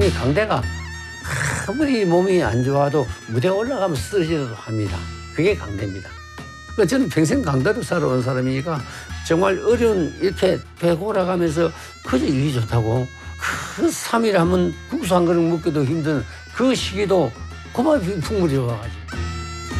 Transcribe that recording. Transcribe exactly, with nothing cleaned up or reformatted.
이 강대가 아무리 몸이 안 좋아도 무대에 올라가면 쓰러지기도 합니다. 그게 강대입니다. 그러니까 저는 평생 강대로 살아온 사람이니까 정말 어려운 이렇게 배 골아가면서 그저 일이 좋다고 그 삼 일 하면 국수 한 그릇 먹기도 힘든 그 시기도 고마워 풍물이 와가지고